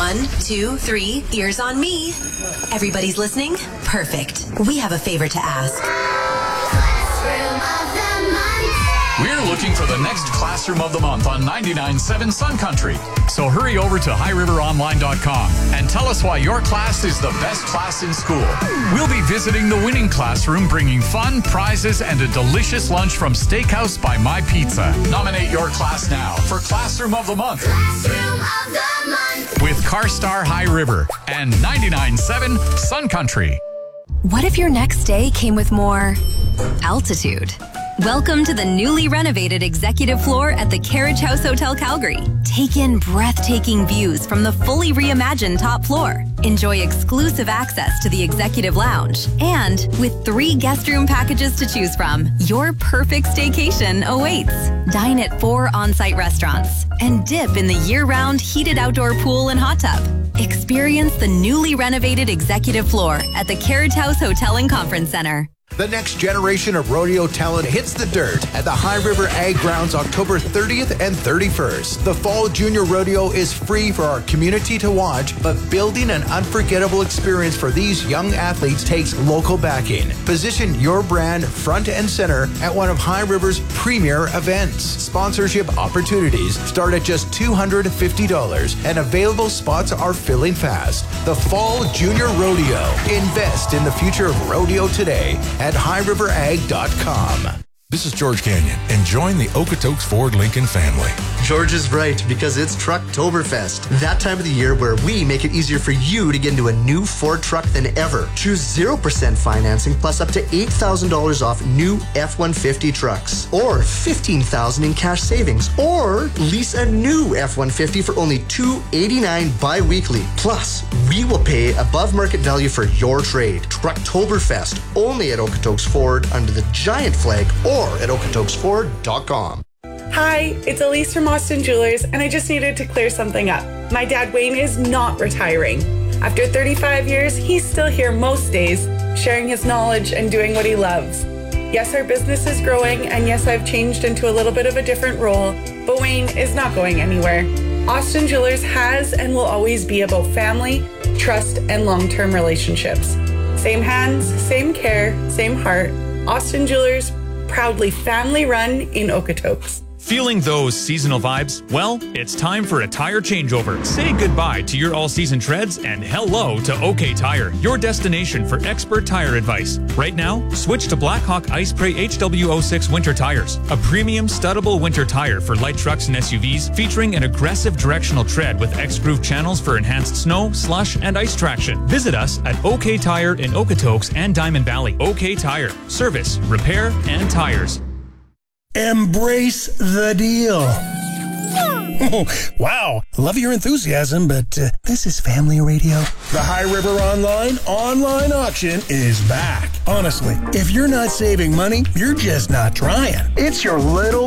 1, 2, 3, ears on me. Everybody's listening? Perfect. We have a favor to ask. Classroom of the Month. We're looking for the next Classroom of the Month on 99.7 Sun Country. So hurry over to highriveronline.com and tell us why your class is the best class in school. We'll be visiting the winning classroom, bringing fun, prizes, and a delicious lunch from Steakhouse by My Pizza. Nominate your class now for Classroom of the Month. Classroom of the Month. With CarStar High River and 99.7 Sun Country. What if your next day came with more altitude? Welcome to the newly renovated executive floor at the Carriage House Hotel Calgary. Take in breathtaking views from the fully reimagined top floor. Enjoy exclusive access to the executive lounge. And with 3 guest room packages to choose from, your perfect staycation awaits. Dine at 4 on-site restaurants and dip in the year-round heated outdoor pool and hot tub. Experience the newly renovated executive floor at the Carriage House Hotel and Conference Center. The next generation of rodeo talent hits the dirt at the High River Ag Grounds October 30th and 31st. The Fall Junior Rodeo is free for our community to watch, but building an unforgettable experience for these young athletes takes local backing. Position your brand front and center at one of High River's premier events. Sponsorship opportunities start at just $250 and available spots are filling fast. The Fall Junior Rodeo. Invest in the future of rodeo today at highriverag.com. This is George Canyon, and join the Okotoks Ford Lincoln family. George is right, because it's Trucktoberfest, that time of the year where we make it easier for you to get into a new Ford truck than ever. Choose 0% financing plus up to $8,000 off new F-150 trucks, or $15,000 in cash savings, or lease a new F-150 for only $289 bi-weekly. Plus, we will pay above market value for your trade. Trucktoberfest, only at Okotoks Ford under the giant flag, or at okotoksford.com. Hi, it's Elise from Austin Jewelers, and I just needed to clear something up. My dad Wayne is not retiring. After 35 years, he's still here most days, sharing his knowledge and doing what he loves. Yes, our business is growing, and yes, I've changed into a little bit of a different role, but Wayne is not going anywhere. Austin Jewelers has and will always be about family, trust, and long-term relationships. Same hands, same care, same heart. Austin Jewelers, proudly family-run in Okotoks. Feeling those seasonal vibes? Well, it's time for a tire changeover. Say goodbye to your all-season treads and hello to OK Tire, your destination for expert tire advice. Right now, switch to Blackhawk Ice Spray HW06 winter tires, a premium studdable winter tire for light trucks and SUVs, featuring an aggressive directional tread with X-groove channels for enhanced snow, slush, and ice traction. Visit us at OK Tire in Okotoks and Diamond Valley. OK Tire, service, repair, and tires. Embrace the deal. Oh, wow, love your enthusiasm, but this is family radio. The High River online auction is back. Honestly, if you're not saving money, you're just not trying. It's your little